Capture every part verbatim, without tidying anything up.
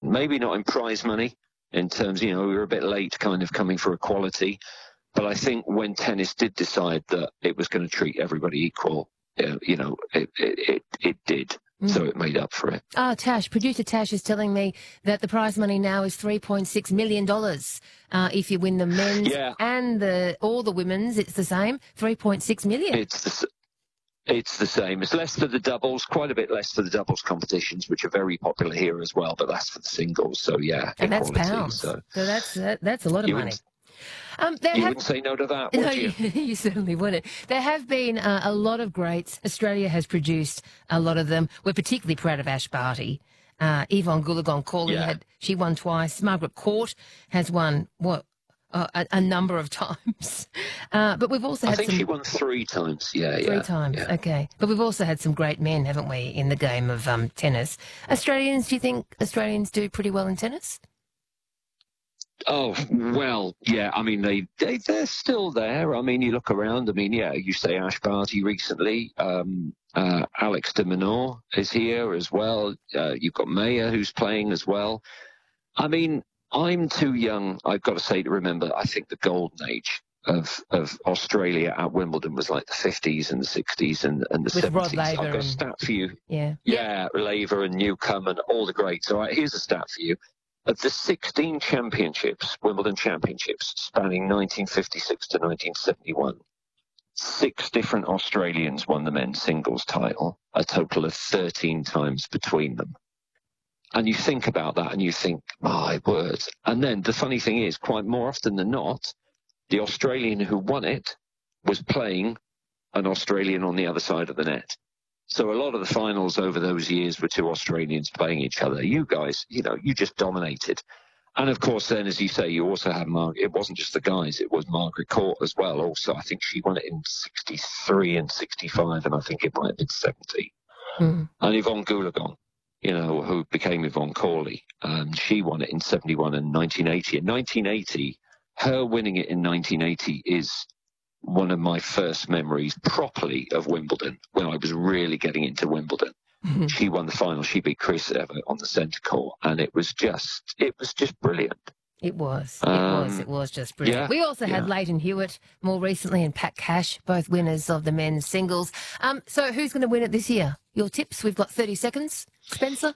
maybe not in prize money in terms, you know, we were a bit late kind of coming for equality. But I think when tennis did decide that it was going to treat everybody equal, uh, you know, it, it, it, it did. Mm. So it made up for it. Oh, Tash, producer Tash is telling me that the prize money now is three point six million dollars. Uh, if you win the men's yeah. and the all the women's, it's the same, three point six million dollars. It's the, it's the same. It's less for the doubles, quite a bit less for the doubles competitions, which are very popular here as well, but that's for the singles. So, yeah, and equality. That's pounds. So, so that's, uh, that's a lot of you money. Um, you have, wouldn't say no to that, would no, you? You certainly wouldn't. There have been uh, a lot of greats. Australia has produced a lot of them. We're particularly proud of Ash Barty. Uh, Yvonne Goolagong-Cawley, yeah. had she won twice. Margaret Court has won, what, uh, a, a number of times. Uh, but we've also had I think some, she won three times, yeah. Three yeah, times, yeah. okay. But we've also had some great men, haven't we, in the game of um, tennis. Australians, do you think Australians do pretty well in tennis? Oh, well, yeah, I mean, they, they, they're still there. I mean, you look around, I mean, yeah, you say Ash Barty recently. Um, uh, Alex de Minaur is here as well. Uh, you've got Maya who's playing as well. I mean, I'm too young, I've got to say, to remember, I think the golden age of, of Australia at Wimbledon was like the fifties and the sixties and, and the With seventies. Rod Laver I've got a and... stat for you. Yeah. Yeah, Laver and Newcombe and all the greats. All right, here's a stat for you. Of the sixteen championships, Wimbledon championships, spanning nineteen fifty-six to nineteen seventy-one, six different Australians won the men's singles title, a total of thirteen times between them. And you think about that and you think, my word. And then the funny thing is, quite more often than not, the Australian who won it was playing an Australian on the other side of the net. So a lot of the finals over those years were two Australians playing each other. You guys, you know, you just dominated. And of course, then, as you say, you also had Margaret. It wasn't just the guys, it was Margaret Court as well. Also, I think she won it in sixty-three and sixty-five, and I think it might have been seventy. Mm. And Yvonne Goolagong, you know, who became Yvonne Cawley, um, she won it in seventy-one and nineteen eighty. In nineteen eighty, her winning it in nineteen eighty is one of my first memories properly of Wimbledon, when I was really getting into Wimbledon. Mm-hmm. She won the final. She beat Chris Evert on the centre court, and it was just, it was just brilliant. It was. It um, was. It was just brilliant. Yeah, we also had yeah. Leighton Hewitt more recently and Pat Cash, both winners of the men's singles. Um, so who's going to win it this year? Your tips? We've got thirty seconds. Spencer?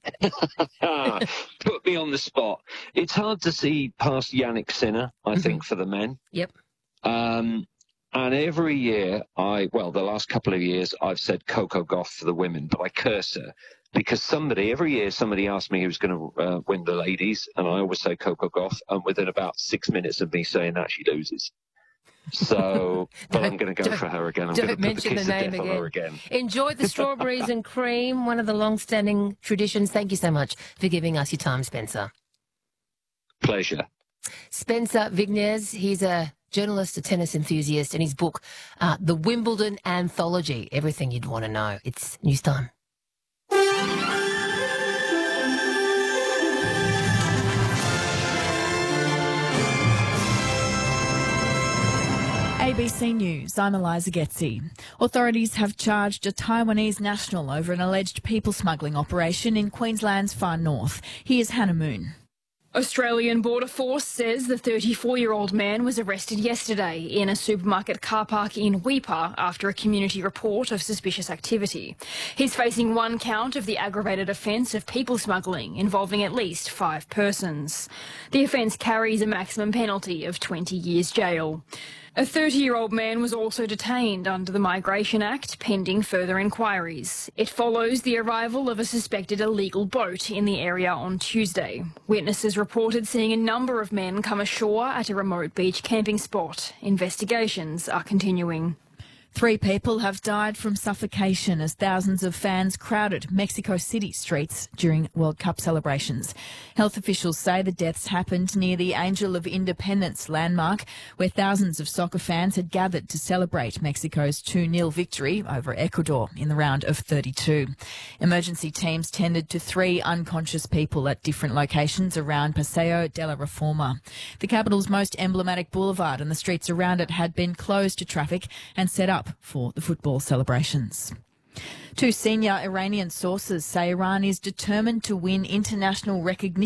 Put me on the spot. It's hard to see past Yannick Sinner, I mm-hmm. think, for the men. Yep. Um, And every year, I, well, the last couple of years, I've said Coco Gauff for the women, but I curse her because somebody, every year, somebody asks me who's going to uh, win the ladies, and I always say Coco Gauff, and within about six minutes of me saying that, she loses. So, but I'm going to go for her again. I'm going to put the kiss of death on her again. Enjoy the strawberries and cream, one of the long-standing traditions. Thank you so much for giving us your time, Spencer. Pleasure. Spencer Vignes, he's a journalist, a tennis enthusiast, and his book, uh, The Wimbledon Anthology, Everything You'd Want to Know. It's news time. A B C News, I'm Eliza Getzi. Authorities have charged a Taiwanese national over an alleged people smuggling operation in Queensland's far north. Here's Hannah Moon. Australian Border Force says the thirty-four-year-old man was arrested yesterday in a supermarket car park in Weipa after a community report of suspicious activity. He's facing one count of the aggravated offence of people smuggling involving at least five persons. The offence carries a maximum penalty of twenty years jail. A thirty-year-old man was also detained under the Migration Act pending further inquiries. It follows the arrival of a suspected illegal boat in the area on Tuesday. Witnesses reported seeing a number of men come ashore at a remote beach camping spot. Investigations are continuing. Three people have died from suffocation as thousands of fans crowded Mexico City streets during World Cup celebrations. Health officials say the deaths happened near the Angel of Independence landmark, where thousands of soccer fans had gathered to celebrate Mexico's two nil victory over Ecuador in the round of thirty-two. Emergency teams tended to three unconscious people at different locations around Paseo de la Reforma. The capital's most emblematic boulevard and the streets around it had been closed to traffic and set up for the football celebrations. Two senior Iranian sources say Iran is determined to win international recognition